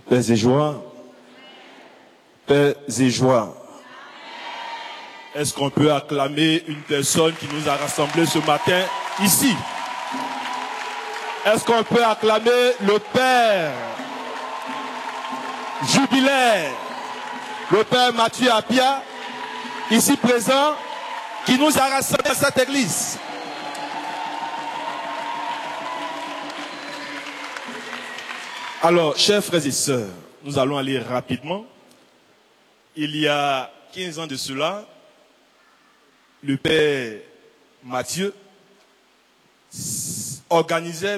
Paix et joie. Paix et joie. Est-ce qu'on peut acclamer une personne qui nous a rassemblés ce matin ici? Est-ce qu'on peut acclamer le Père jubilaire, le Père Mathieu Apia, ici présent, qui nous a rassemblés à cette église? Alors, chers frères et sœurs, nous allons aller rapidement. Il y a 15 ans de cela, le Père Mathieu organisait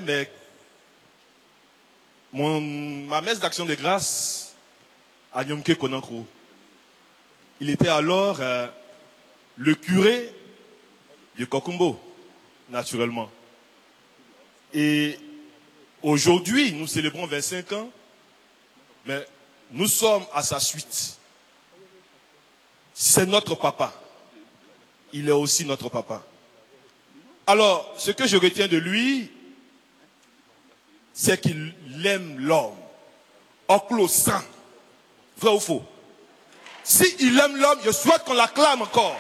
ma messe d'action de grâce à Nyomke Konankro. Il était alors le curé de Kokumbo, naturellement. Et aujourd'hui, nous célébrons 25 ans, mais nous sommes à sa suite. C'est notre papa. Il est aussi notre papa. Alors, ce que je retiens de lui, c'est qu'il aime l'homme. Enclos. Vrai ou faux? S'il aime l'homme, je souhaite qu'on l'acclame encore.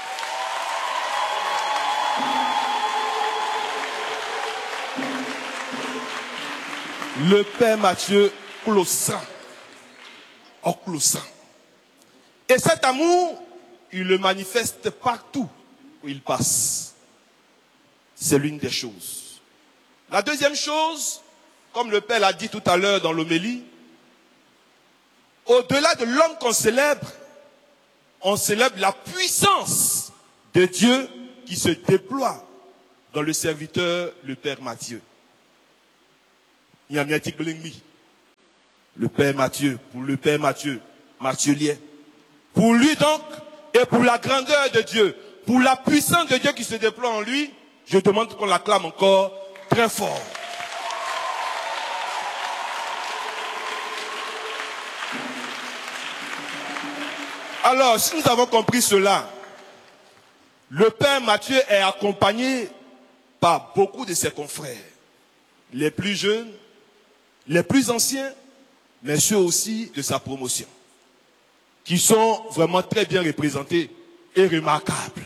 Le Père Mathieu Clossant. Enclos. Et cet amour, il le manifeste partout où il passe. C'est l'une des choses. La deuxième chose, comme le Père l'a dit tout à l'heure dans l'homélie, au-delà de l'homme qu'on célèbre, on célèbre la puissance de Dieu qui se déploie dans le serviteur, le Père Mathieu. Il y a un article le Père Mathieu, pour le Père Mathieu, Mathieu Lier. Pour lui donc, et pour la grandeur de Dieu, pour la puissance de Dieu qui se déploie en lui, je demande qu'on l'acclame encore très fort. Alors, si nous avons compris cela, le Père Mathieu est accompagné par beaucoup de ses confrères, les plus jeunes, les plus anciens, mais ceux aussi de sa promotion, qui sont vraiment très bien représentés et remarquables.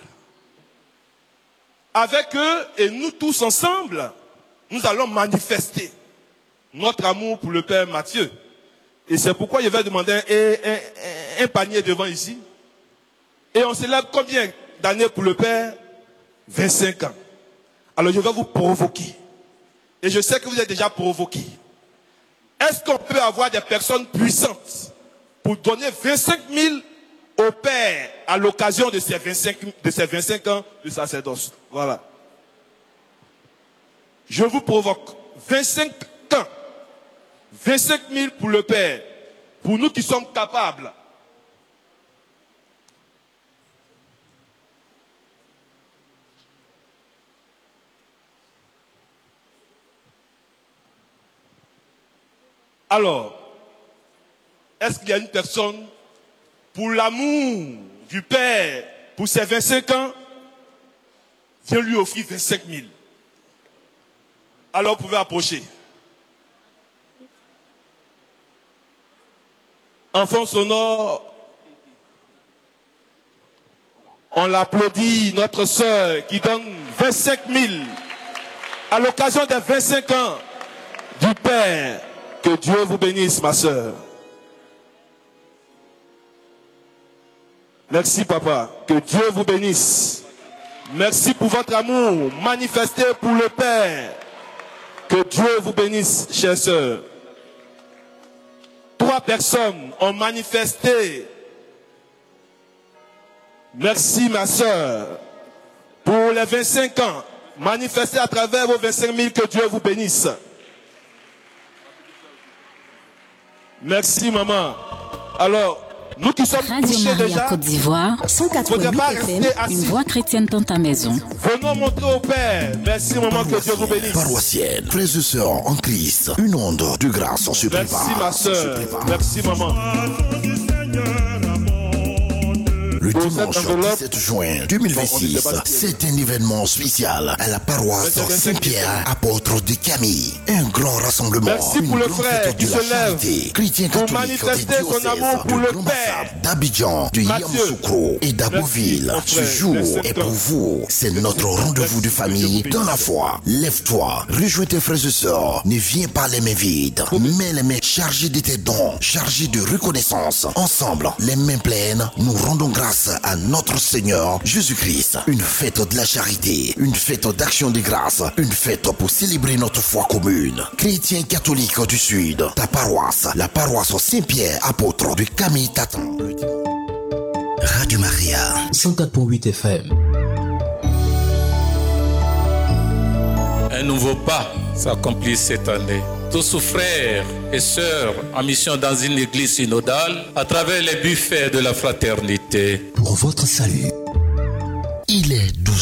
Avec eux et nous tous ensemble, nous allons manifester notre amour pour le Père Mathieu. Et c'est pourquoi je vais demander un panier devant ici. Et on célèbre combien d'années pour le Père? 25 ans. Alors je vais vous provoquer. Et je sais que vous êtes déjà provoqués. Est-ce qu'on peut avoir des personnes puissantes pour donner 25 000 au Père à l'occasion de ces 25 ans de sacerdoce? Voilà. Je vous provoque. 25 ans. 25 000 pour le Père. Pour nous qui sommes capables. Alors, est-ce qu'il y a une personne pour l'amour du Père, pour ses 25 ans, vient lui offrir 25 000. Alors vous pouvez approcher. Enfant sonore, on l'applaudit, notre sœur qui donne 25 000 à l'occasion des 25 ans du Père. Que Dieu vous bénisse, ma sœur. Merci, papa. Que Dieu vous bénisse. Merci pour votre amour manifesté pour le Père. Que Dieu vous bénisse, chère sœur. 3 personnes ont manifesté. Merci, ma sœur, pour les 25 ans. Manifesté à travers vos 25 000. Que Dieu vous bénisse. Merci, maman. Alors, nous qui sommes touchés déjà, Côte d'Ivoire, 188 FM, une voix chrétienne dans ta maison. Venons montrer au Père. Merci, maman, que Dieu vous bénisse. Paroissienne, frères et sœurs en Christ, une onde de grâce en se prépare. Merci, ma sœur. Merci, maman. Le dimanche 17 juin 2026, c'est un événement spécial à la paroisse Saint-Pierre, apôtre de Camille. Un grand rassemblement. Merci pour le frère qui se lève chrétien pour catholique manifester son amour pour le Père. d'Abidjan, de Yamoussoukro et d'Abbeville. Ce jour est pour vous. C'est notre rendez-vous de famille dans la foi. Lève-toi, rejoins tes frères et sœurs. Ne viens pas les mains vides, mais les mains chargées de tes dons, chargées de reconnaissance. Ensemble, les mains pleines, nous rendons grâce à notre Seigneur Jésus-Christ. Une fête de la charité, une fête d'action de grâce, une fête pour célébrer notre foi commune. Chrétien catholique du Sud, ta paroisse, la paroisse Saint-Pierre, apôtre de Camille t'attend. Radio Maria 104.8 FM. Un nouveau pas s'accomplit cette année. Tous frères et sœurs en mission dans une église synodale à travers les buffets de la fraternité. Pour votre salut.